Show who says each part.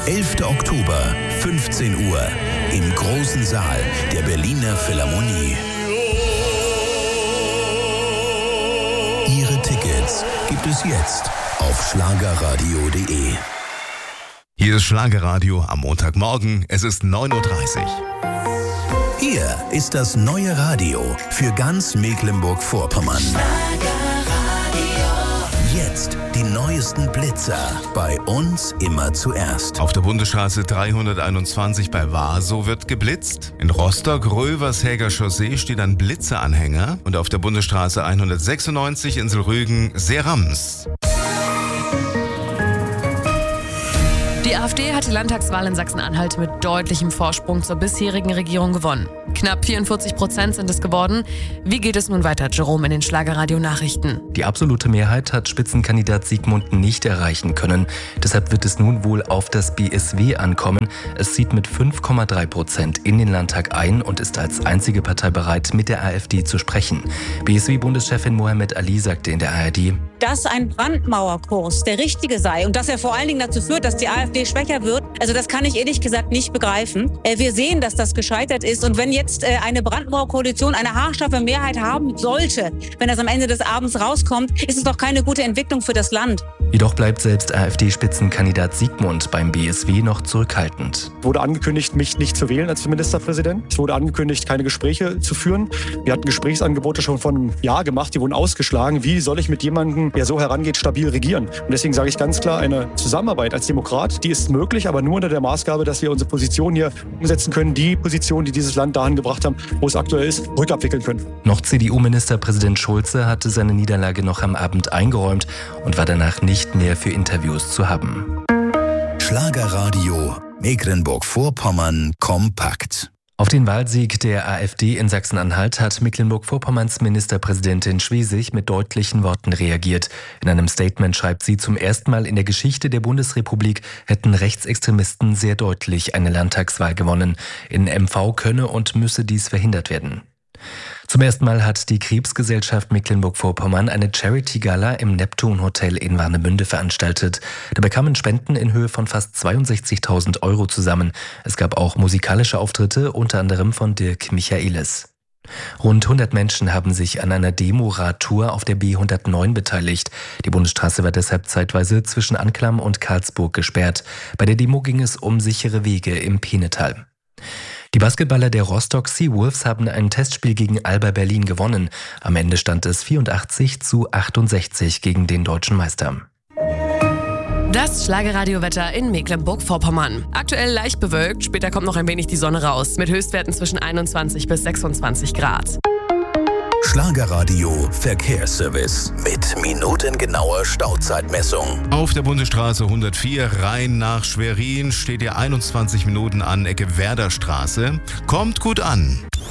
Speaker 1: 11. Oktober, 15 Uhr, im großen Saal der Berliner Philharmonie. Ihre Tickets gibt es jetzt auf schlagerradio.de.
Speaker 2: Hier ist Schlagerradio am Montagmorgen. Es ist 9:30 Uhr.
Speaker 1: Hier ist das neue Radio für ganz Mecklenburg-Vorpommern. Jetzt die neuesten Blitzer. Bei uns immer zuerst.
Speaker 2: Auf der Bundesstraße 321 bei Waso wird geblitzt. In Rostock-Rövershäger Chaussee steht ein Blitzeranhänger. Und auf der Bundesstraße 196 Inselrügen Serams.
Speaker 3: Die AfD hat die Landtagswahl in Sachsen-Anhalt mit deutlichem Vorsprung zur bisherigen Regierung gewonnen. Knapp 44% sind es geworden. Wie geht es nun weiter, Jerome, in den Schlagerradio-Nachrichten?
Speaker 4: Die absolute Mehrheit hat Spitzenkandidat Sigmund nicht erreichen können. Deshalb wird es nun wohl auf das BSW ankommen. Es zieht mit 5,3% in den Landtag ein und ist als einzige Partei bereit, mit der AfD zu sprechen. BSW-Bundeschefin Mohammed Ali sagte in der ARD:
Speaker 5: Dass ein Brandmauerkurs der richtige sei und dass er vor allen Dingen dazu führt, dass die AfD schwächer wird, also das kann ich ehrlich gesagt nicht begreifen. Wir sehen, dass das gescheitert ist, und wenn jetzt eine Brandmauerkoalition eine haarscharfe Mehrheit haben sollte, wenn das am Ende des Abends rauskommt, ist es doch keine gute Entwicklung für das Land.
Speaker 4: Jedoch bleibt selbst AfD-Spitzenkandidat Sigmund beim BSW noch zurückhaltend.
Speaker 6: Es wurde angekündigt, mich nicht zu wählen als Ministerpräsident. Es wurde angekündigt, keine Gespräche zu führen. Wir hatten Gesprächsangebote schon vor einem Jahr gemacht, die wurden ausgeschlagen. Wie soll ich mit jemandem, der so herangeht, stabil regieren? Und deswegen sage ich ganz klar, eine Zusammenarbeit als Demokrat, die ist möglich, aber nur unter der Maßgabe, dass wir unsere Position hier umsetzen können, die Position, die dieses Land dahin gebracht haben, wo es aktuell ist, rückabwickeln können.
Speaker 4: Noch CDU-Ministerpräsident Schulze hatte seine Niederlage noch am Abend eingeräumt und war danach nicht mehr für Interviews zu haben.
Speaker 1: Schlagerradio Mecklenburg-Vorpommern kompakt.
Speaker 4: Auf den Wahlsieg der AfD in Sachsen-Anhalt hat Mecklenburg-Vorpommerns Ministerpräsidentin Schwesig mit deutlichen Worten reagiert. In einem Statement schreibt sie: Zum ersten Mal in der Geschichte der Bundesrepublik hätten Rechtsextremisten sehr deutlich eine Landtagswahl gewonnen. In MV könne und müsse dies verhindert werden. Zum ersten Mal hat die Krebsgesellschaft Mecklenburg-Vorpommern eine Charity-Gala im Neptun Hotel in Warnemünde veranstaltet. Dabei kamen Spenden in Höhe von fast 62.000 € zusammen. Es gab auch musikalische Auftritte, unter anderem von Dirk Michaelis. Rund 100 Menschen haben sich an einer Demo-Radtour auf der B109 beteiligt. Die Bundesstraße war deshalb zeitweise zwischen Anklam und Karlsburg gesperrt. Bei der Demo ging es um sichere Wege im Peenetal. Die Basketballer der Rostock Seawolves haben ein Testspiel gegen Alba Berlin gewonnen. Am Ende stand es 84:68 gegen den deutschen Meister.
Speaker 3: Das Schlagerradiowetter in Mecklenburg-Vorpommern. Aktuell leicht bewölkt, später kommt noch ein wenig die Sonne raus, mit Höchstwerten zwischen 21 bis 26 Grad.
Speaker 1: Schlagerradio Verkehrsservice mit minutengenauer Stauzeitmessung.
Speaker 2: Auf der Bundesstraße 104 Rhein nach Schwerin steht ihr 21 Minuten an Ecke Werderstraße. Kommt gut an.